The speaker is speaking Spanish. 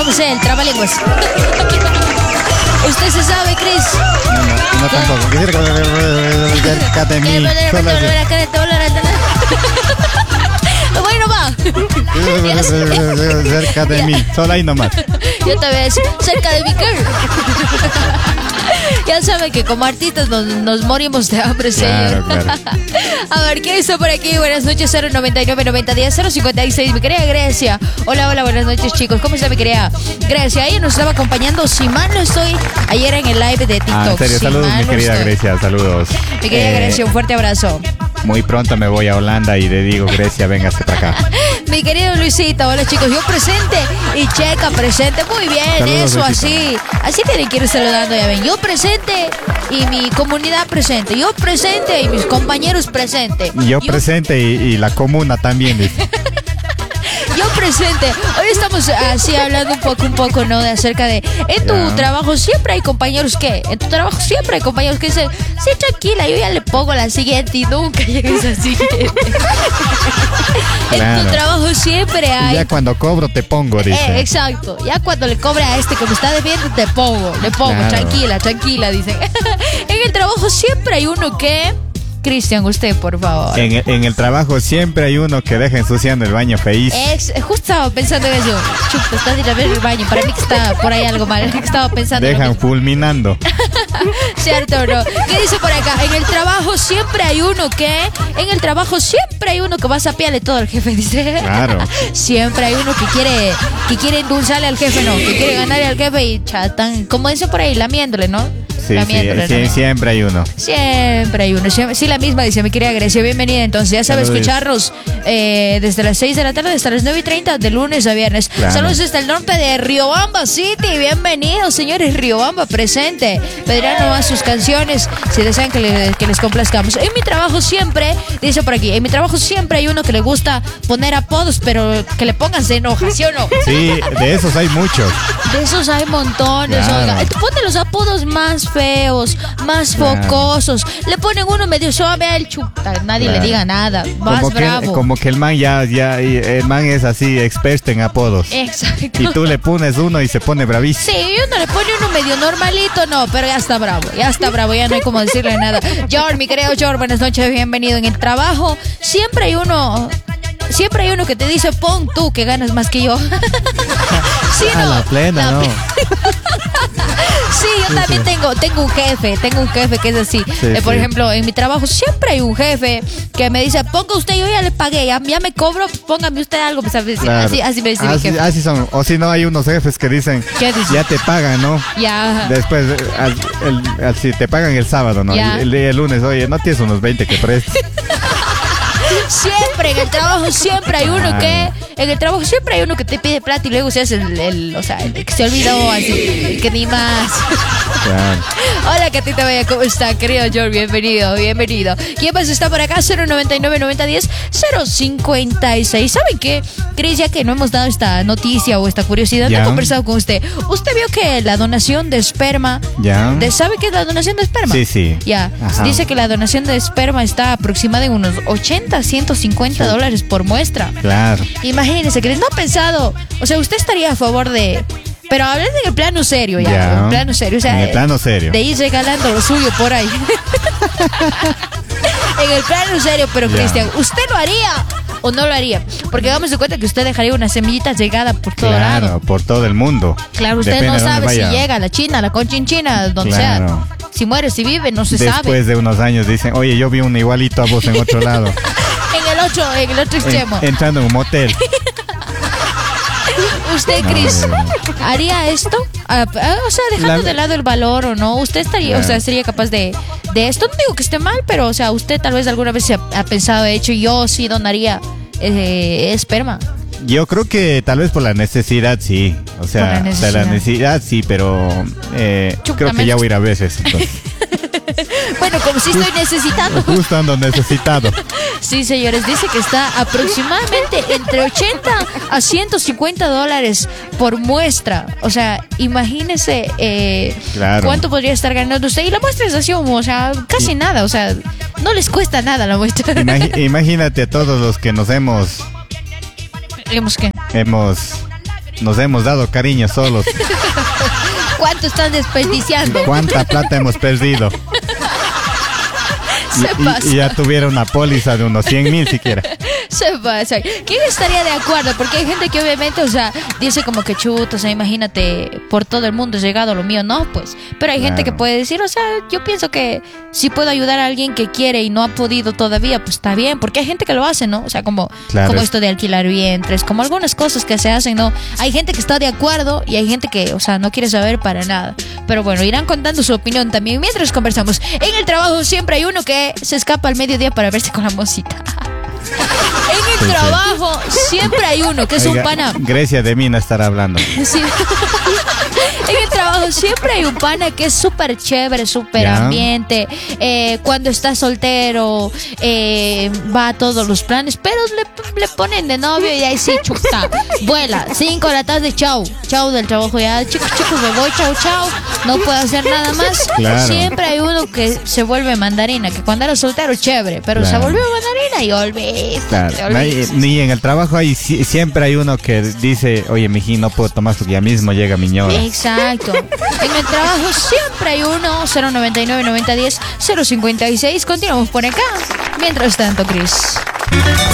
me sé el trabalenguas. ¿Usted se sabe, Cris? No tampoco. Cerca de mí. Bueno, va. Cerca de mí. Solo ahí nomás. Yo te voy a decir, cerca de mi girl. Ya saben que como artistas nos morimos de hambre, señor. Claro. A ver, ¿quién está por aquí? Buenas noches, 099-9010-056. Mi querida Grecia. Hola, buenas noches, chicos. ¿Cómo está mi querida Grecia? Ella nos estaba acompañando, si mal no estoy, ayer en el live de TikTok. En serio, saludos, mi querida Grecia, saludos. Mi querida Grecia, un fuerte abrazo. Muy pronto me voy a Holanda y le digo, Grecia, véngase para acá. Mi querido Luisito, hola chicos, yo presente y Checa presente, muy bien, saludos, eso, Luisito. así tienen que ir saludando, ya ven, yo presente y mi comunidad presente, yo presente y mis compañeros presente. Yo presente y la comuna también, dice. Yo presente. Hoy estamos así hablando un poco, ¿no? De acerca de... En tu trabajo siempre hay compañeros que... En tu trabajo siempre hay compañeros que dicen... Sí, tranquila, yo ya le pongo la siguiente y nunca llegues a la siguiente. En tu trabajo siempre hay... Ya cuando cobro te pongo, dice. Exacto. Ya cuando le cobre a este que me está debiendo, le pongo. Claro. Tranquila, dicen. En el trabajo siempre hay uno que... Cristian, usted, por favor. En el trabajo siempre hay uno que deja ensuciando el baño feíz. Justo estaba pensando en eso. Chuta, estás ir a ver el baño. Para mí que está por ahí algo mal. Estaba pensando. Dejan fulminando. ¿Cierto o no? ¿Qué dice por acá? En el trabajo siempre hay uno que... En el trabajo siempre hay uno que va a sapearle todo al jefe, dice. Claro. Siempre hay uno que quiere endulzarle al jefe, ¿no? Que quiere ganarle al jefe y chatan. Como dice por ahí, lamiéndole, ¿no? Sí, siempre hay uno. Siempre hay uno. Sí, la misma dice mi querida Grecia. Bienvenida, entonces. Ya sabe escucharnos desde las 6 de la tarde hasta las 9:30 de lunes a viernes. Claro. Saludos desde el norte de Riobamba City. Bienvenidos, señores. Riobamba presente. Pedirán nomás sus canciones si desean que les complazcamos. En mi trabajo siempre, dice por aquí, en mi trabajo siempre hay uno que le gusta poner apodos, pero que le pongan se enoja, ¿sí o no? Sí, de esos hay muchos. De esos hay montones. Claro. Oiga, ponte los apodos más feos, más focosos. Le ponen uno medio suave al chuta, nadie le diga nada. Más como bravo. Como que el man el man es así experto en apodos. Exacto. Y tú le pones uno y se pone bravísimo. Sí, uno le pone uno medio normalito, no, pero ya está bravo, ya no hay como decirle nada. George, mi querido George, buenas noches, bienvenido. En el trabajo siempre hay uno que te dice, pon tú que ganas más que yo. Sí, no, a la plena, no. Sí, yo también tengo un jefe que es así. Por ejemplo, en mi trabajo siempre hay un jefe que me dice, ponga usted, yo ya le pagué, ya me cobro, póngame usted algo, ¿sabes? Claro. Así me dice mi jefe. Así son, o si no hay unos jefes que dicen, ya te pagan, ¿no? Ya. Después, si te pagan el sábado, ¿no? El lunes, oye, ¿no tienes unos 20 que prestes? Siempre, en el trabajo siempre hay uno que te pide plata y luego se hace el que se olvidó, así, el que ni más. Claro. Hola, Catita Bella, ¿cómo está? Querido George, bienvenido. ¿Quién más está por acá? 099-9010-056. ¿Saben qué? Cris, ya que no hemos dado esta noticia o esta curiosidad, no he conversado con usted. ¿Usted vio que la donación de esperma... ¿Sabe qué es la donación de esperma? Sí. Ya. Ajá. Dice que la donación de esperma está aproximada en unos $80-150 por muestra. Claro. Imagínese, Cris, no ha pensado... O sea, usted estaría a favor de... Pero hablen en el plano serio, ya. En plano serio, o sea, en el plano serio. De ir regalando lo suyo por ahí. En el plano serio, pero Cristian, ¿usted lo haría o no lo haría? Porque hagamos de cuenta que usted dejaría una semillita regada por todo lado. Claro, por todo el mundo. Claro, usted no sabe si llega a la China, a la Conchinchina, donde sea. Si muere, si vive, no se sabe. Después de unos años dicen, oye, yo vi un igualito a vos en otro lado. En el otro extremo. Entrando en un motel. ¿Usted, Cris, haría esto? O sea, dejando de lado el valor o no. ¿Usted estaría, sería capaz de esto? No digo que esté mal, pero, o sea, usted tal vez alguna vez se ha pensado, de hecho, yo sí donaría esperma. Yo creo que tal vez por la necesidad, sí. O sea, por la necesidad, sí, pero creo que ya voy a ir a veces. Bueno, como si estoy necesitando. Justo ando necesitado. Sí, señores, dice que está aproximadamente entre $80-150 por muestra. O sea, imagínese cuánto podría estar ganando usted. Y la muestra es así, o sea, casi nada. O sea, no les cuesta nada la muestra. Imagínate a todos los que nos hemos... ¿Hemos qué? nos hemos dado cariño solos. ¿Cuánto están desperdiciando? ¿Cuánta plata hemos perdido? Y ya tuviera una póliza de unos 100,000 siquiera. Se pasa. ¿Quién estaría de acuerdo? Porque hay gente que obviamente, o sea, dice como que chuta, o sea, imagínate, por todo el mundo es llegado lo mío, no, pues. Pero hay gente que puede decir, o sea, yo pienso que si puedo ayudar a alguien que quiere y no ha podido todavía, pues está bien, porque hay gente que lo hace, ¿no? O sea, como esto de alquilar vientres, como algunas cosas que se hacen, ¿no? Hay gente que está de acuerdo y hay gente que, o sea, no quiere saber para nada. Pero bueno, irán contando su opinión también mientras conversamos. En el trabajo siempre hay uno que se escapa al mediodía para verse con la mosita. En el trabajo siempre hay uno que es un pana. Grecia de Mina estará hablando. Sí. En el trabajo siempre hay un pana que es súper chévere, súper ambiente. Cuando está soltero, va a todos los planes, pero le ponen de novio y ahí sí, chuta. Vuela, 5 de la tarde, chau del trabajo, ya, chicos, me voy, chau. No puedo hacer nada más. Claro. Siempre hay uno que se vuelve mandarina, que cuando era soltero, chévere, pero se volvió mandarina y olvidé. Claro. Ni en el trabajo siempre hay uno que dice, oye, mijín, no puedo tomar porque ya mismo llega mi ñora. Exacto. En el trabajo siempre hay uno, 099-9010-056. Continuamos por acá. Mientras tanto, Cris.